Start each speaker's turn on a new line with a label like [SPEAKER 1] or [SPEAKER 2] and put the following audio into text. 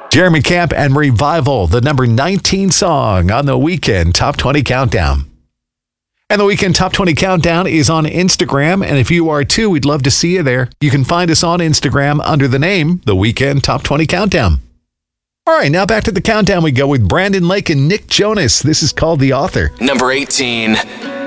[SPEAKER 1] Jeremy Camp and Revival, the number 19 song on the Weekend Top 20 Countdown. And the Weekend Top 20 Countdown is on Instagram, and if you are too, we'd love to see you there. You can find us on Instagram under the name The Weekend Top 20 Countdown. All right, now back to the countdown we go with Brandon Lake and Nick Jonas. This is called The Author.
[SPEAKER 2] Number 18.